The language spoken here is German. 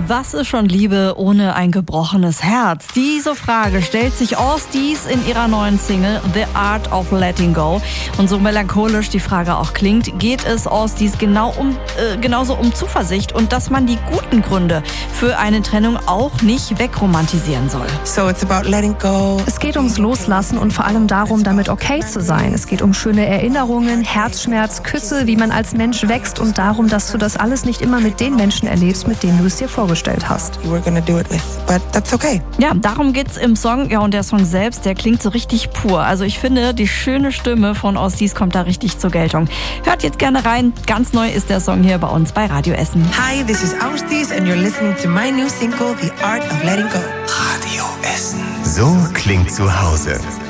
Was ist schon Liebe ohne ein gebrochenes Herz? Diese Frage stellt sich Ostis in ihrer neuen Single The Art of Letting Go. Und so melancholisch die Frage auch klingt, geht es Ostis genauso um Zuversicht und dass man die guten Gründe für eine Trennung auch nicht wegromantisieren soll. So it's about letting go. Es geht ums Loslassen und vor allem darum, damit okay zu sein. Es geht um schöne Erinnerungen, Herzschmerz, Küsse, wie man als Mensch wächst und darum, dass du das alles nicht immer mit den Menschen erlebst, mit denen du es dir vorgestellt hast. You were gonna do it with, but that's okay. Ja, darum geht's im Song. Ja, und der Song selbst, der klingt so richtig pur. Also ich finde, die schöne Stimme von Ostis kommt da richtig zur Geltung. Hört jetzt gerne rein. Ganz neu ist der Song hier bei uns bei Radio Essen. Hi, this is Ostis and you're listening to my new single, The Art of Letting Go. Radio Essen. So klingt zu Hause.